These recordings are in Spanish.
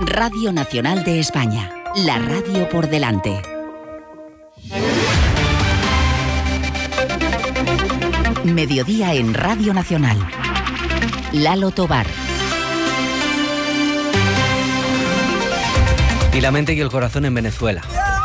Radio Nacional de España, la radio por delante. Mediodía en Radio Nacional. Lalo Tobar. Y la mente y el corazón en Venezuela.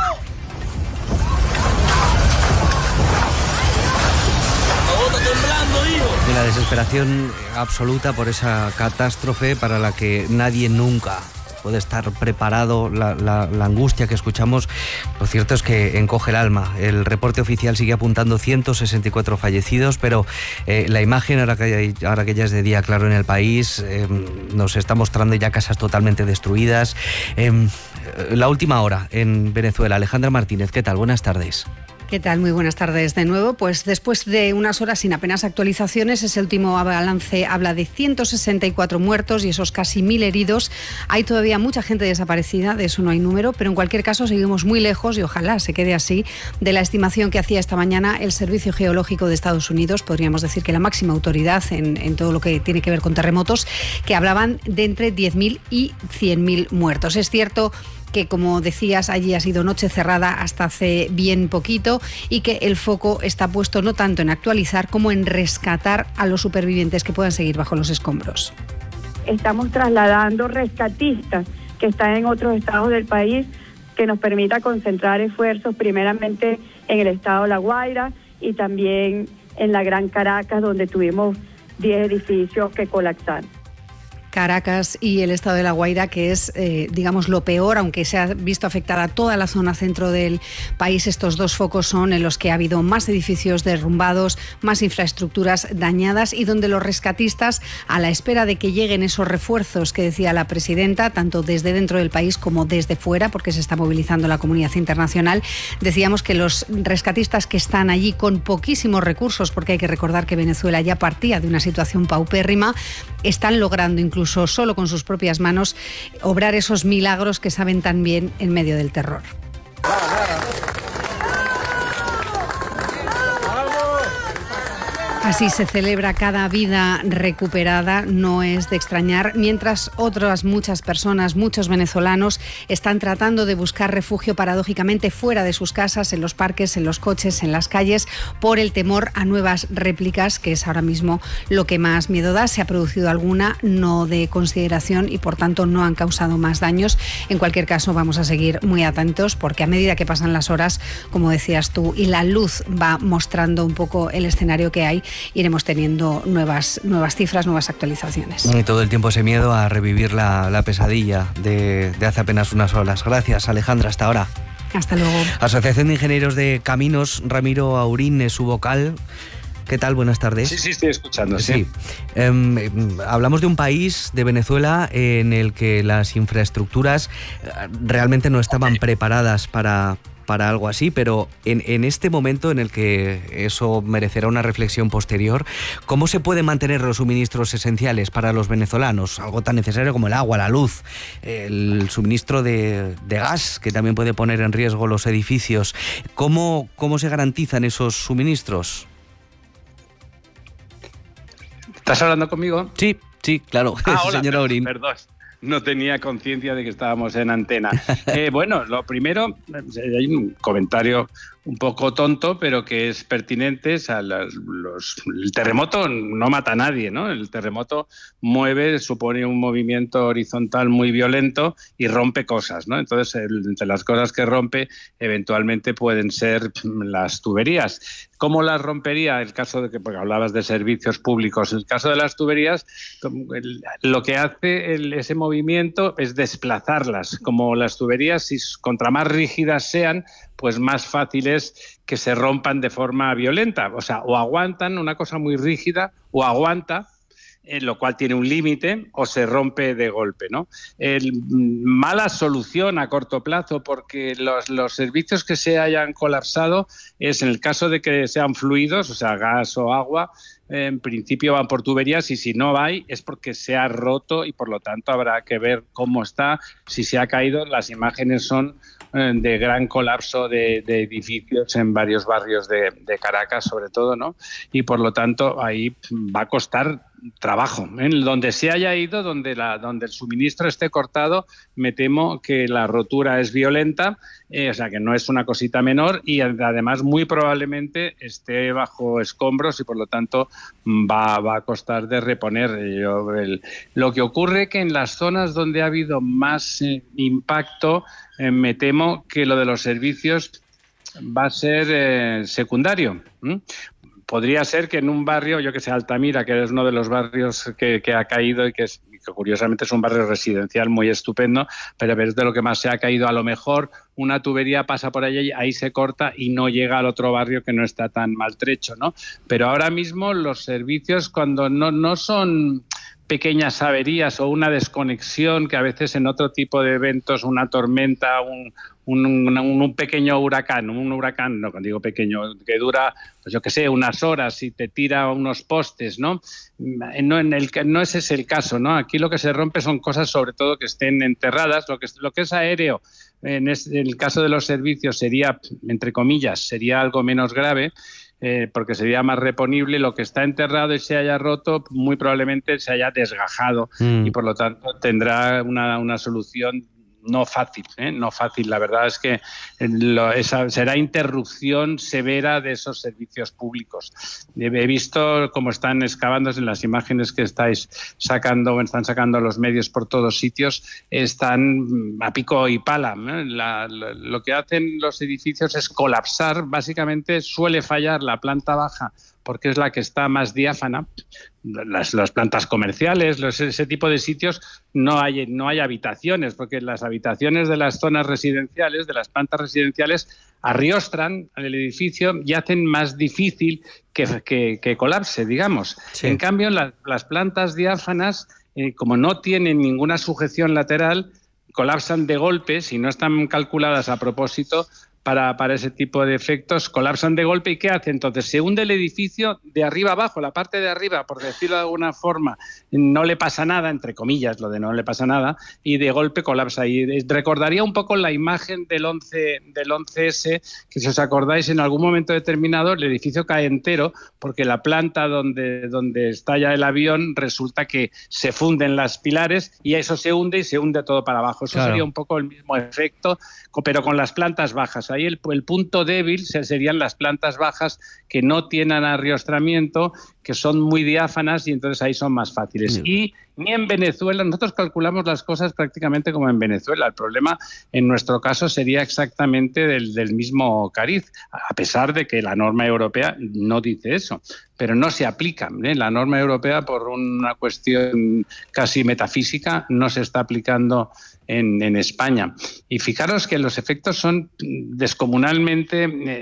De la desesperación absoluta por esa catástrofe para la que nadie nunca puede estar preparado, la angustia que escuchamos, lo cierto es que encoge el alma. El reporte oficial sigue apuntando 164 fallecidos, pero la imagen, ahora que ya es de día claro en el país, nos está mostrando ya casas totalmente destruidas. La última hora en Venezuela. Alejandra Martínez, ¿qué tal? Buenas tardes. ¿Qué tal? Muy buenas tardes de nuevo. Pues después de unas horas sin apenas actualizaciones, ese último balance habla de 164 muertos y esos casi 1.000 heridos. Hay todavía mucha gente desaparecida, de eso no hay número, pero en cualquier caso seguimos muy lejos, y ojalá se quede así, de la estimación que hacía esta mañana el Servicio Geológico de Estados Unidos, podríamos decir que la máxima autoridad en todo lo que tiene que ver con terremotos, que hablaban de entre 10.000 y 100.000 muertos. Es cierto que, como decías, allí ha sido noche cerrada hasta hace bien poquito y que el foco está puesto no tanto en actualizar como en rescatar a los supervivientes que puedan seguir bajo los escombros. Estamos trasladando rescatistas que están en otros estados del país, que nos permita concentrar esfuerzos primeramente en el estado de La Guaira y también en la Gran Caracas, donde tuvimos 10 edificios que colapsaron. Caracas y el estado de La Guaira, que es, digamos, lo peor, aunque se ha visto afectada toda la zona centro del país. Estos dos focos son en los que ha habido más edificios derrumbados, más infraestructuras dañadas y donde los rescatistas, a la espera de que lleguen esos refuerzos que decía la presidenta, tanto desde dentro del país como desde fuera, porque se está movilizando la comunidad internacional, decíamos que los rescatistas que están allí con poquísimos recursos, porque hay que recordar que Venezuela ya partía de una situación paupérrima, están logrando incluso solo con sus propias manos obrar esos milagros que saben tan bien en medio del terror. Así se celebra cada vida recuperada, no es de extrañar, mientras otras muchas personas, muchos venezolanos, están tratando de buscar refugio paradójicamente fuera de sus casas, en los parques, en los coches, en las calles, por el temor a nuevas réplicas, que es ahora mismo lo que más miedo da. Se ha producido alguna, no de consideración, y por tanto no han causado más daños. En cualquier caso, vamos a seguir muy atentos, porque a medida que pasan las horas, como decías tú, y la luz va mostrando un poco el escenario que hay, iremos teniendo nuevas cifras, nuevas actualizaciones. Y todo el tiempo ese miedo a revivir la pesadilla de hace apenas unas horas. Gracias, Alejandra, hasta ahora. Hasta luego. Asociación de Ingenieros de Caminos, Ramiro Aurín es su vocal. ¿Qué tal? Buenas tardes. Sí, estoy escuchando. Sí. Hablamos de un país, de Venezuela, en el que las infraestructuras realmente no estaban preparadas para algo así, pero en este momento en el que eso merecerá una reflexión posterior, ¿cómo se pueden mantener los suministros esenciales para los venezolanos? Algo tan necesario como el agua, la luz, el suministro de gas, que también puede poner en riesgo los edificios. ¿Cómo se garantizan esos suministros? ¿Estás hablando conmigo? Sí, claro. Hola, señor Aurín. Perdón. No tenía conciencia de que estábamos en antena. Bueno, lo primero, hay un comentario un poco tonto, pero que es pertinente. O sea, el terremoto no mata a nadie, ¿no? El terremoto supone un movimiento horizontal muy violento y rompe cosas, ¿no? Entonces, entre las cosas que rompe, eventualmente pueden ser las tuberías. ¿Cómo las rompería? El caso de que, porque hablabas de servicios públicos, el caso de las tuberías, lo que hace ese movimiento es desplazarlas. Como las tuberías, si contra más rígidas sean, pues más fácil es que se rompan de forma violenta. O sea, o aguantan una cosa muy rígida, o aguanta, lo cual tiene un límite, o se rompe de golpe, ¿no? Mala solución a corto plazo, porque los servicios que se hayan colapsado es en el caso de que sean fluidos, o sea, gas o agua, en principio van por tuberías, y si no hay es porque se ha roto y por lo tanto habrá que ver cómo está, si se ha caído. Las imágenes son de gran colapso de edificios en varios barrios de Caracas, sobre todo, ¿no? Y por lo tanto ahí va a costar trabajo. Donde se haya ido, donde el suministro esté cortado, me temo que la rotura es violenta, o sea que no es una cosita menor, y además muy probablemente esté bajo escombros y por lo tanto va a costar de reponer. Lo que ocurre que en las zonas donde ha habido más impacto, me temo que lo de los servicios va a ser secundario. Podría ser que en un barrio, yo que sé, Altamira, que es uno de los barrios que ha caído y que curiosamente es un barrio residencial muy estupendo, pero es de lo que más se ha caído. A lo mejor una tubería pasa por allí, ahí se corta y no llega al otro barrio que no está tan maltrecho, ¿no? Pero ahora mismo los servicios, cuando no son pequeñas averías o una desconexión que a veces en otro tipo de eventos, una tormenta, un pequeño huracán, no digo pequeño, que dura, pues yo qué sé, unas horas y te tira unos postes, ¿no? No ese es el caso, ¿no? Aquí lo que se rompe son cosas sobre todo que estén enterradas, lo que es aéreo, en el caso de los servicios sería, entre comillas, sería algo menos grave, porque sería más reponible. Lo que está enterrado y se haya roto, muy probablemente se haya desgajado y por lo tanto tendrá una solución no fácil, no fácil. La verdad es que será interrupción severa de esos servicios públicos. He visto cómo están excavando en las imágenes que están sacando los medios por todos sitios, están a pico y pala. Lo que hacen los edificios es colapsar. Básicamente suele fallar la planta baja porque es la que está más diáfana. Las plantas comerciales, ese tipo de sitios, no hay habitaciones, porque las habitaciones de las zonas residenciales, de las plantas residenciales, arriostran el edificio y hacen más difícil que colapse, digamos. Sí. En cambio, las plantas diáfanas, como no tienen ninguna sujeción lateral, colapsan de golpe, si no están calculadas a propósito, para ese tipo de efectos, colapsan de golpe. ¿Y qué hace? Entonces se hunde el edificio de arriba abajo, la parte de arriba, por decirlo de alguna forma, no le pasa nada, entre comillas, lo de no le pasa nada, y de golpe colapsa. Y recordaría un poco la imagen del 11S, que si os acordáis, en algún momento determinado el edificio cae entero, porque la planta donde estalla el avión resulta que se funden las pilares y eso se hunde y se hunde todo para abajo. Eso sería un poco el mismo efecto, pero con las plantas bajas. Ahí el punto débil serían las plantas bajas que no tienen arriostramiento, que son muy diáfanas y entonces ahí son más fáciles. Y ni en Venezuela, nosotros calculamos las cosas prácticamente como en Venezuela. El problema en nuestro caso sería exactamente del mismo cariz, a pesar de que la norma europea no dice eso, pero no se aplica. La norma europea, por una cuestión casi metafísica, no se está aplicando en España. Y fijaros que los efectos son descomunalmente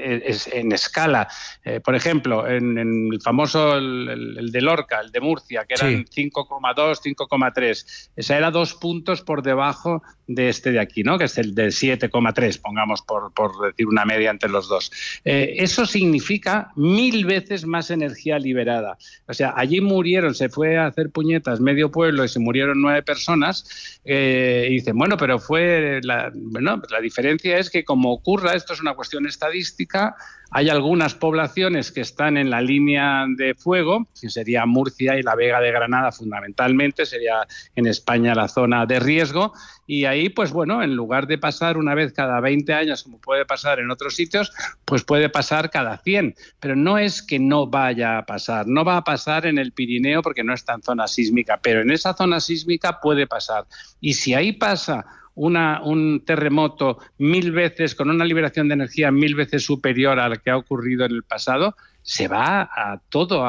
en escala. Por ejemplo, en el famoso, el de Lorca, el de Murcia, que eran 5,2, 5,3. Esa era 2 puntos por debajo de este de aquí, ¿no? Que es el de 7,3, pongamos por decir una media entre los dos. Eso significa 1000 veces más energía liberada. O sea, allí se fue a hacer puñetas medio pueblo y se murieron 9 personas. Y dicen, bueno, pero la diferencia es que como ocurra, esto es una cuestión estadística, hay algunas poblaciones que están en la línea de fuego, que sería Murcia y la Vega de Granada fundamentalmente, sería en España la zona de riesgo, y ahí, pues bueno, en lugar de pasar una vez cada 20 años, como puede pasar en otros sitios, pues puede pasar cada 100. Pero no es que no vaya a pasar, no va a pasar en el Pirineo porque no está en zona sísmica, pero en esa zona sísmica puede pasar. Y si ahí pasa un terremoto 1000 veces, con una liberación de energía 1000 veces superior a la que ha ocurrido en el pasado, te va todo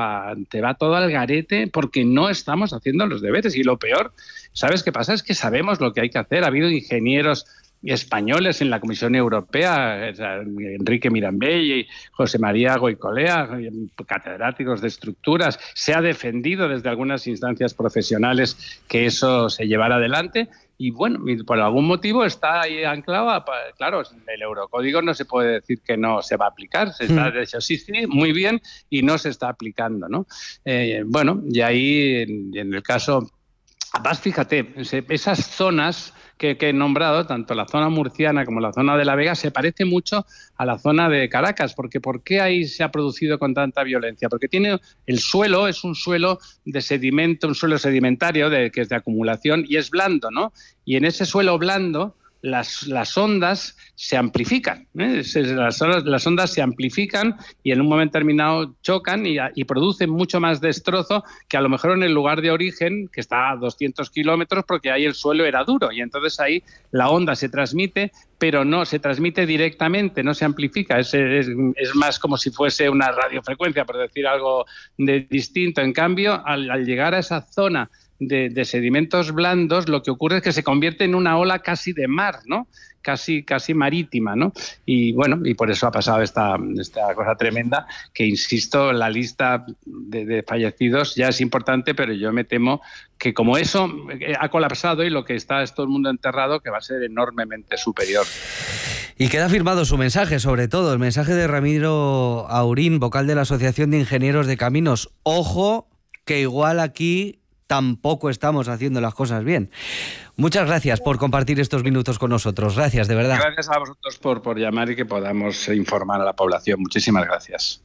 al garete porque no estamos haciendo los deberes. Y lo peor, ¿sabes qué pasa? Es que sabemos lo que hay que hacer. Ha habido ingenieros españoles en la Comisión Europea, Enrique Mirambell y José María Goicolea, catedráticos de estructuras. Se ha defendido desde algunas instancias profesionales que eso se llevara adelante. Y bueno, por algún motivo está ahí anclado. Claro, el Eurocódigo no se puede decir que no se va a aplicar. Se está dicho sí, muy bien, y no se está aplicando, ¿no? Bueno, y ahí en el caso Además, fíjate, esas zonas que he nombrado, tanto la zona murciana como la zona de La Vega, se parece mucho a la zona de Caracas, porque ¿por qué ahí se ha producido con tanta violencia? Porque el suelo es un suelo de sedimento, un suelo sedimentario que es de acumulación y es blando, ¿no? Y en ese suelo blando las ondas se amplifican, ¿eh? Las ondas se amplifican y en un momento determinado chocan y producen mucho más destrozo que a lo mejor en el lugar de origen, que está a 200 kilómetros, porque ahí el suelo era duro y entonces ahí la onda se transmite, pero no se transmite directamente, no se amplifica, es más como si fuese una radiofrecuencia, por decir algo distinto. En cambio, al llegar a esa zona de sedimentos blandos, lo que ocurre es que se convierte en una ola casi de mar, ¿no? Casi marítima, ¿no? Y bueno, y por eso ha pasado esta cosa tremenda, que insisto, la lista de fallecidos ya es importante, pero yo me temo que como eso ha colapsado y lo que está es todo el mundo enterrado, que va a ser enormemente superior. Y queda firmado su mensaje, sobre todo, el mensaje de Ramiro Aurín, vocal de la Asociación de Ingenieros de Caminos. Ojo, que igual aquí tampoco estamos haciendo las cosas bien. Muchas gracias por compartir estos minutos con nosotros. Gracias, de verdad. Gracias a vosotros por llamar y que podamos informar a la población. Muchísimas gracias.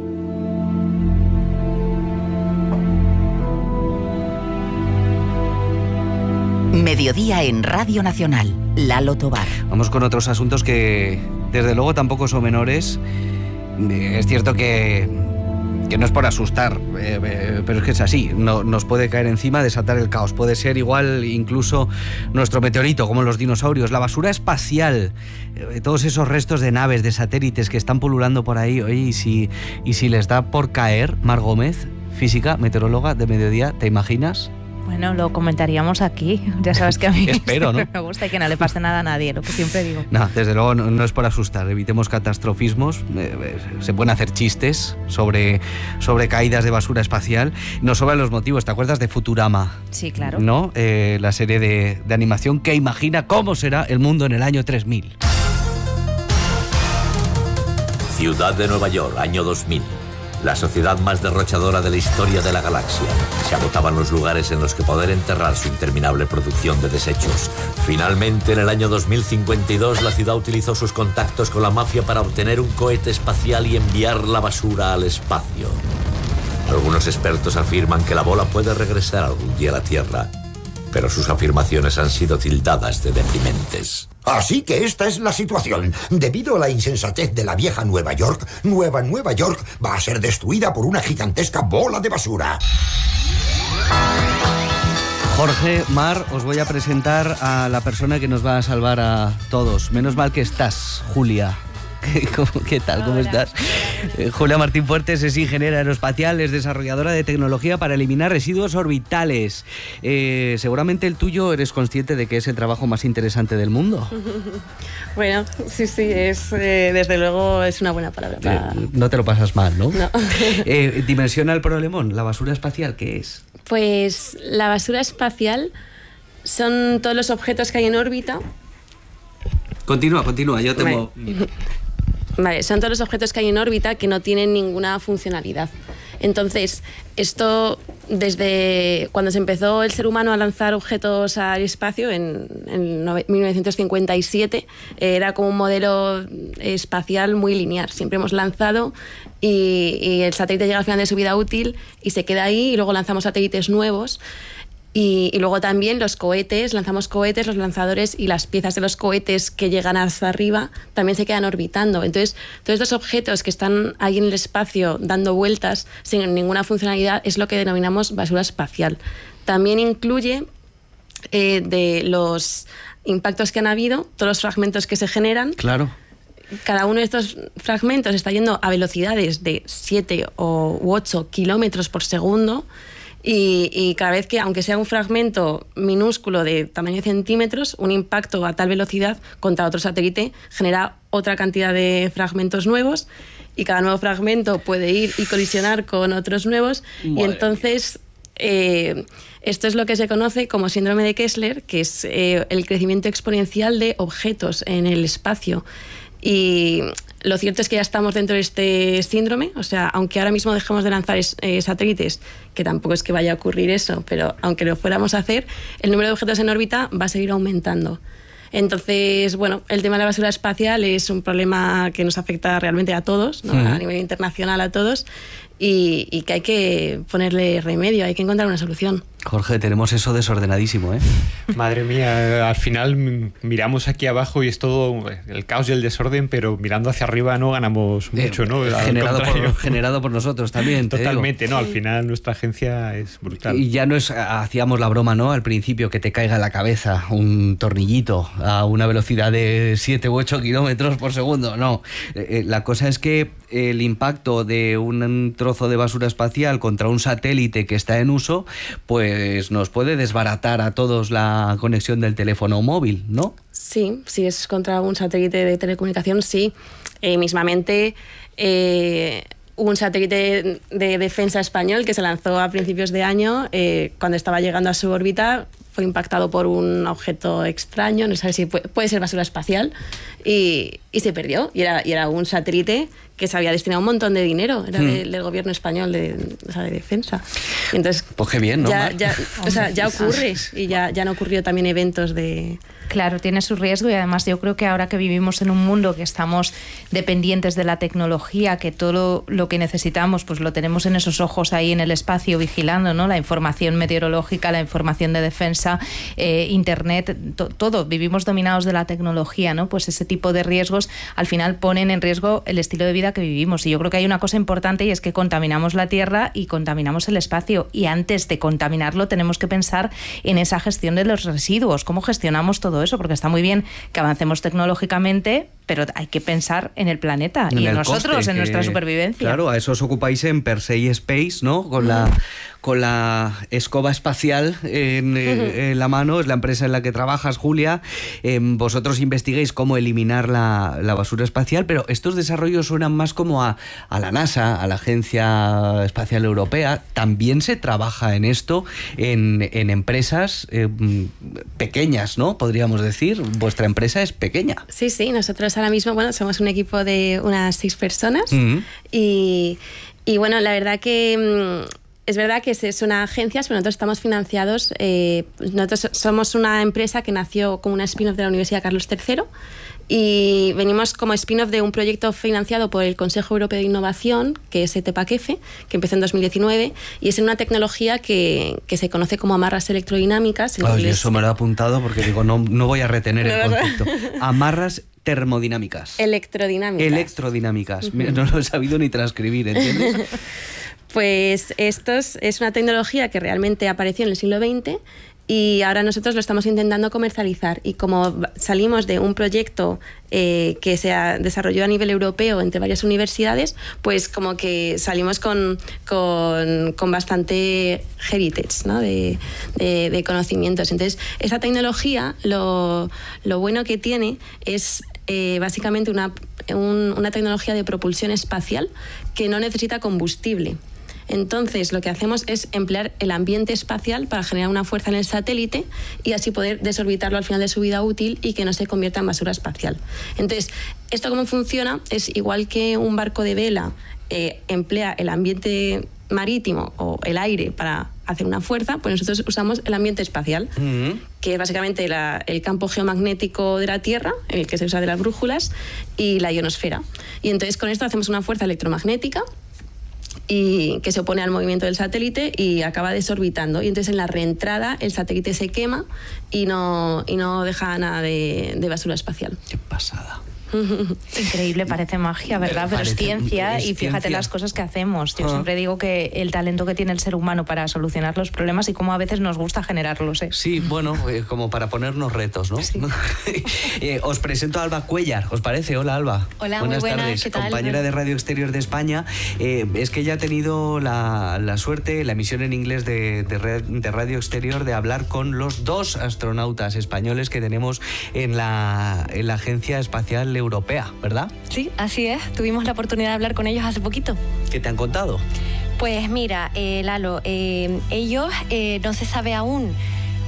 Mediodía en Radio Nacional. Lalo Tobar. Vamos con otros asuntos que, desde luego, tampoco son menores. Es cierto que no es por asustar, pero es que es así. Nos puede caer encima, desatar el caos. Puede ser igual incluso nuestro meteorito, como los dinosaurios. La basura espacial, todos esos restos de naves, de satélites que están pululando por ahí. Oye, y si les da por caer, Mar Gómez, física, meteoróloga de Mediodía, ¿te imaginas? Bueno, lo comentaríamos aquí. Ya sabes que a mí espero, ¿no? Me gusta y que no le pase nada a nadie, lo que siempre digo. No, desde luego no es por asustar. Evitemos catastrofismos. Se pueden hacer chistes sobre caídas de basura espacial. Nos sobran los motivos. ¿Te acuerdas de Futurama? Sí, claro. ¿No? La serie de animación que imagina cómo será el mundo en el año 3000. Ciudad de Nueva York, año 2000. La sociedad más derrochadora de la historia de la galaxia. Se agotaban los lugares en los que poder enterrar su interminable producción de desechos. Finalmente, en el año 2052, la ciudad utilizó sus contactos con la mafia para obtener un cohete espacial y enviar la basura al espacio. Algunos expertos afirman que la bola puede regresar algún día a la Tierra, pero sus afirmaciones han sido tildadas de deprimentes. Así que esta es la situación. Debido a la insensatez de la vieja Nueva York, Nueva York va a ser destruida por una gigantesca bola de basura. Jorge, Mar, os voy a presentar a la persona que nos va a salvar a todos. Menos mal que estás, Julia. ¿Qué tal? ¿Cómo estás? Julia Martín Fuertes es ingeniera aeroespacial, es desarrolladora de tecnología para eliminar residuos orbitales. Seguramente el tuyo, eres consciente de que es el trabajo más interesante del mundo. Bueno, sí, es desde luego es una buena palabra para... No te lo pasas mal, ¿no? No. Dimensiona el problemón, la basura espacial, ¿qué es? Pues la basura espacial son todos los objetos que hay en órbita. Continúa, yo tengo... Vale, son todos los objetos que hay en órbita que no tienen ninguna funcionalidad. Entonces, esto desde cuando se empezó el ser humano a lanzar objetos al espacio en 1957, era como un modelo espacial muy lineal. Siempre hemos lanzado y el satélite llega al final de su vida útil y se queda ahí, y luego lanzamos satélites nuevos. Y luego también los cohetes, lanzamos cohetes, los lanzadores y las piezas de los cohetes que llegan hasta arriba también se quedan orbitando. Entonces, todos estos objetos que están ahí en el espacio dando vueltas sin ninguna funcionalidad es lo que denominamos basura espacial. También incluye de los impactos que han habido, todos los fragmentos que se generan. Claro. Cada uno de estos fragmentos está yendo a velocidades de 7 u 8 kilómetros por segundo. Y cada vez que, aunque sea un fragmento minúsculo de tamaño de centímetros, un impacto a tal velocidad contra otro satélite genera otra cantidad de fragmentos nuevos, y cada nuevo fragmento puede ir y colisionar con otros nuevos. Madre. Y entonces esto es lo que se conoce como síndrome de Kessler, que es el crecimiento exponencial de objetos en el espacio. Y lo cierto es que ya estamos dentro de este síndrome, o sea, aunque ahora mismo dejemos de lanzar satélites, que tampoco es que vaya a ocurrir eso, pero aunque lo fuéramos a hacer, el número de objetos en órbita va a seguir aumentando. Entonces, bueno, el tema de la basura espacial es un problema que nos afecta realmente a todos, ¿no? A nivel internacional a todos, y que hay que ponerle remedio, hay que encontrar una solución. Jorge, tenemos eso desordenadísimo, ¿eh? Madre mía, al final miramos aquí abajo y es todo el caos y el desorden, pero mirando hacia arriba no ganamos mucho, ¿no? Generado por nosotros también. Totalmente, ¿no? Al final nuestra agencia es brutal. Y ya no es, hacíamos la broma, ¿no? Al principio, que te caiga en la cabeza un tornillito a una velocidad de 7 u 8 kilómetros por segundo. No, la cosa es que el impacto de un trozo de basura espacial contra un satélite que está en uso, pues nos puede desbaratar a todos la conexión del teléfono móvil, ¿no? Sí, si es contra un satélite de telecomunicación, sí. Mismamente, hubo un satélite de defensa español que se lanzó a principios de año, cuando estaba llegando a su órbita, fue impactado por un objeto extraño, no sé si puede ser basura espacial, y se perdió. Y era un satélite que se había destinado un montón de dinero, era del gobierno español de defensa. Y entonces, pues qué bien, ¿no? Ya ocurre, y ya han ocurrido también eventos de... Claro, tiene su riesgo, y además yo creo que ahora que vivimos en un mundo que estamos dependientes de la tecnología, que todo lo que necesitamos pues lo tenemos en esos ojos ahí en el espacio vigilando, ¿no? La información meteorológica, la información de defensa, internet, todo, vivimos dominados de la tecnología, ¿no? Pues ese tipo de riesgos al final ponen en riesgo el estilo de vida que vivimos, y yo creo que hay una cosa importante, y es que contaminamos la Tierra y contaminamos el espacio, y antes de contaminarlo tenemos que pensar en esa gestión de los residuos, cómo gestionamos todo eso, porque está muy bien que avancemos tecnológicamente, pero hay que pensar en el planeta y en nosotros, coste, en nuestra supervivencia. Claro, a eso os ocupáis en Persei Space, ¿no? Con la escoba espacial en la mano, es la empresa en la que trabajas, Julia. Vosotros investigáis cómo eliminar la basura espacial, pero estos desarrollos suenan más como a la NASA, a la Agencia Espacial Europea. También se trabaja en esto en empresas pequeñas, ¿no? Podríamos decir, vuestra empresa es pequeña. Sí, nosotros ahora mismo, bueno, somos un equipo de unas 6 personas y bueno, la verdad que es verdad que es una agencia, pero nosotros estamos financiados, nosotros somos una empresa que nació como una spin-off de la Universidad Carlos III, y venimos como spin-off de un proyecto financiado por el Consejo Europeo de Innovación, que es ETPAC-F, que empezó en 2019, y es en una tecnología que se conoce como amarras electrodinámicas. Eso me lo he apuntado porque digo, no voy a retener el concepto. Amarras termodinámicas. Electrodinámicas. Mira, no lo he sabido ni transcribir, ¿entiendes? Pues esto es una tecnología que realmente apareció en el siglo XX, y ahora nosotros lo estamos intentando comercializar, y como salimos de un proyecto que se desarrolló a nivel europeo entre varias universidades, pues como que salimos con bastante heritage, ¿no? de conocimientos. Entonces, esa tecnología, lo bueno que tiene es básicamente una tecnología de propulsión espacial que no necesita combustible. Entonces, lo que hacemos es emplear el ambiente espacial para generar una fuerza en el satélite y así poder desorbitarlo al final de su vida útil y que no se convierta en basura espacial. Entonces, ¿esto cómo funciona? Es igual que un barco de vela emplea el ambiente marítimo o el aire para hacer una fuerza, pues nosotros usamos el ambiente espacial, que es básicamente el campo geomagnético de la Tierra, el que se usa de las brújulas, y la ionosfera. Y entonces con esto hacemos una fuerza electromagnética y que se opone al movimiento del satélite y acaba desorbitando. Y entonces en la reentrada el satélite se quema y no deja nada de basura espacial. ¡Qué pasada! Increíble, parece magia, ¿verdad? Pero es ciencia, y fíjate las cosas que hacemos. Yo siempre digo que el talento que tiene el ser humano para solucionar los problemas y cómo a veces nos gusta generarlos. Sí, bueno, como para ponernos retos, ¿no? Sí. Os presento a Alba Cuéllar, ¿os parece? Hola, Alba. Hola, buenas muy buenas, tardes. ¿qué tal? Compañera de Radio Exterior de España. Es que ella ha tenido la suerte, la emisión en inglés de Radio Exterior, de hablar con los 2 astronautas españoles que tenemos en la Agencia Espacial Europea, ¿verdad? Sí, así es. Tuvimos la oportunidad de hablar con ellos hace poquito. ¿Qué te han contado? Pues mira, Lalo, ellos no se sabe aún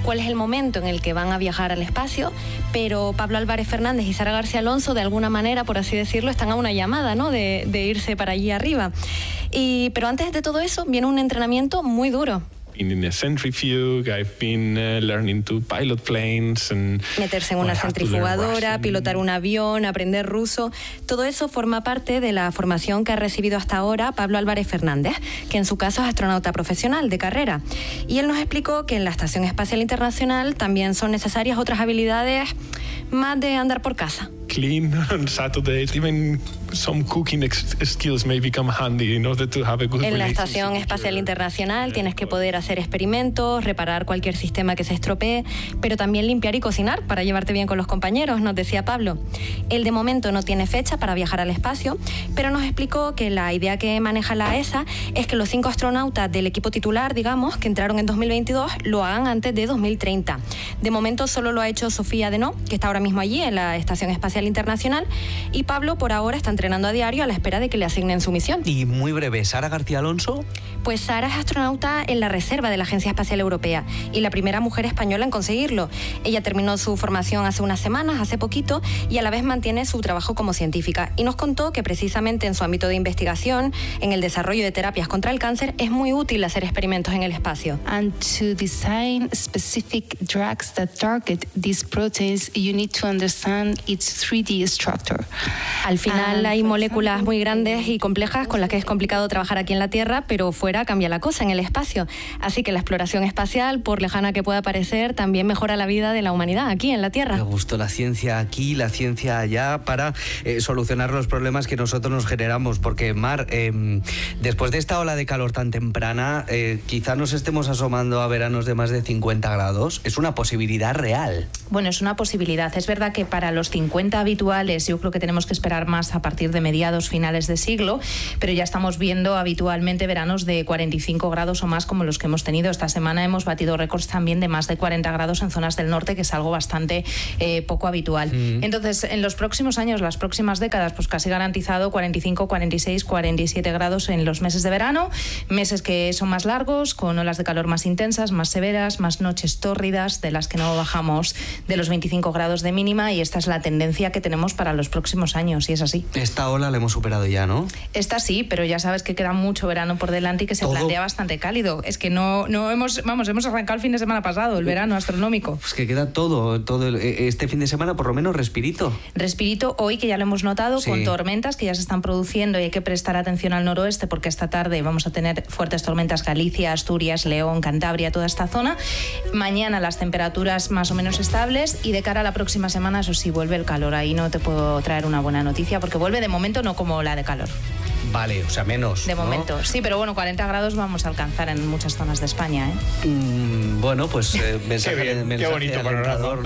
cuál es el momento en el que van a viajar al espacio, pero Pablo Álvarez Fernández y Sara García Alonso, de alguna manera, por así decirlo, están a una llamada, ¿no?, de irse para allí arriba. Pero antes de todo eso viene un entrenamiento muy duro. In a centrifuge, I've been learning to pilot planes and meterse en una centrifugadora, pilotar un avión, aprender ruso, todo eso forma parte de la formación que ha recibido hasta ahora Pablo Álvarez Fernández, que en su caso es astronauta profesional de carrera. Y él nos explicó que en la Estación Espacial Internacional también son necesarias otras habilidades más de andar por casa. Clean on Saturdays, even some cooking skills may become handy in order to have a good relationship. En la Estación Espacial Internacional tienes que poder hacer experimentos, reparar cualquier sistema que se estropee, pero también limpiar y cocinar para llevarte bien con los compañeros, nos decía Pablo. Él de momento no tiene fecha para viajar al espacio, pero nos explicó que la idea que maneja la ESA es que los 5 astronautas del equipo titular, digamos, que entraron en 2022, lo hagan antes de 2030. De momento solo lo ha hecho Sofía Denó, que está ahora mismo allí en la Estación Espacial Internacional, y Pablo por ahora está entrenando a diario a la espera de que le asignen su misión. Y muy breve, ¿Sara García Alonso? Pues Sara es astronauta en la reserva de la Agencia Espacial Europea y la primera mujer española en conseguirlo. Ella terminó su formación hace unas semanas, hace poquito, y a la vez mantiene su trabajo como científica. Y nos contó que precisamente en su ámbito de investigación, en el desarrollo de terapias contra el cáncer, es muy útil hacer experimentos en el espacio. And to design specific drugs that target these proteins, you need to understand its 3D structure. Al final hay moléculas muy grandes y complejas con las que es complicado trabajar aquí en la Tierra, pero fuera cambia la cosa en el espacio. Así que la exploración espacial, por lejana que pueda parecer, también mejora la vida de la humanidad aquí en la Tierra. Me gustó la ciencia aquí, la ciencia allá, para solucionar los problemas que nosotros nos generamos. Porque, Mar, después de esta ola de calor tan temprana, quizá nos estemos asomando a veranos de más de 50 grados. Es una posibilidad real. Bueno, es una posibilidad. Es verdad que para los 50 habituales yo creo que tenemos que esperar más a partir de mediados, finales de siglo, pero ya estamos viendo habitualmente veranos de 45 grados o más, como los que hemos tenido esta semana. Hemos batido récords también de más de 40 grados en zonas del norte, que es algo bastante poco habitual. Entonces, en los próximos años, las próximas décadas, pues casi garantizado 45, 46, 47 grados en los meses de verano, meses que son más largos, con olas de calor más intensas, más severas, más noches tórridas, de las que no bajamos de los 25 grados de mínima, y esta es la tendencia que tenemos para los próximos años, y es así. Esta ola la hemos superado ya, ¿no? Esta sí, pero ya sabes que queda mucho verano por delante y que se plantea bastante cálido. Es que no hemos arrancado el fin de semana pasado, el verano astronómico. Pues que queda todo este fin de semana, por lo menos respirito. Respirito hoy, que ya lo hemos notado, con tormentas que ya se están produciendo, y hay que prestar atención al noroeste, porque esta tarde vamos a tener fuertes tormentas Galicia, Asturias, León, Cantabria, toda esta zona. Mañana las temperaturas más o menos estables, y de cara a la próxima semana, eso sí, vuelve el calor. Ahí no te puedo traer una buena noticia, porque vuelve de momento no como la de calor. Vale, o sea, menos. De momento, ¿no? Sí, pero bueno, 40 grados vamos a alcanzar en muchas zonas de España, ¿eh? Bueno, pues mensaje qué bonito alentador, ¿no?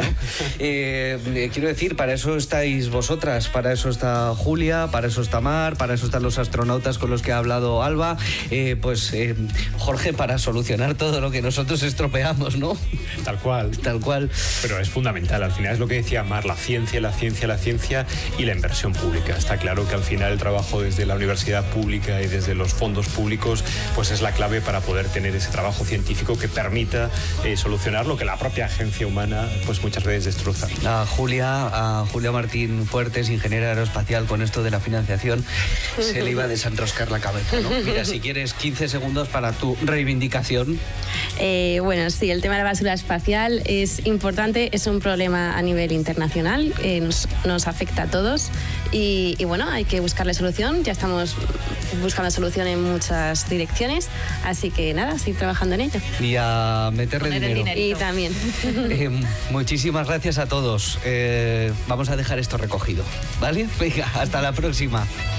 Quiero decir, para eso estáis vosotras, para eso está Julia, para eso está Mar, para eso están los astronautas con los que ha hablado Alba, Jorge, para solucionar todo lo que nosotros estropeamos, ¿no? Tal cual. Tal cual. Pero es fundamental, al final es lo que decía Mar, la ciencia y la inversión pública. Está claro que al final el trabajo desde la universidad pública y desde los fondos públicos pues es la clave para poder tener ese trabajo científico que permita solucionar lo que la propia agencia humana pues muchas veces destroza. A Julia Martín Fuertes, ingeniera aeroespacial, con esto de la financiación se le iba a desenroscar la cabeza, ¿no? Mira, si quieres 15 segundos para tu reivindicación. Bueno, sí, el tema de la basura espacial es importante, es un problema a nivel internacional, nos afecta a todos y bueno, hay que buscarle solución. Ya estamos buscando solución en muchas direcciones, así que nada, seguir trabajando en ello. Y a meterle dinero. Y también. Muchísimas gracias a todos. Vamos a dejar esto recogido, ¿vale? Venga, hasta la próxima.